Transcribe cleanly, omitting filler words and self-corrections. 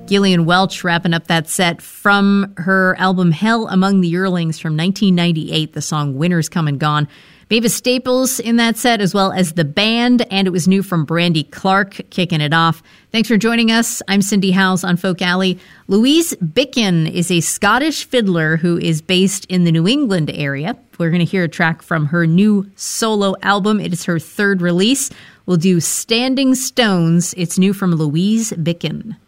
Gillian Welch wrapping up that set from her album Hell Among the Yearlings from 1998, the song Winter's Come and Gone. Mavis Staples in that set, as well as the band, and it was new from Brandy Clark kicking it off. Thanks for joining us. I'm Cindy Howes on Folk Alley. Louise Bicken is a Scottish fiddler who is based in the New England area. We're going to hear a track from her new solo album. It is her third release. We'll do Standing Stones. It's new from Louise Bicken.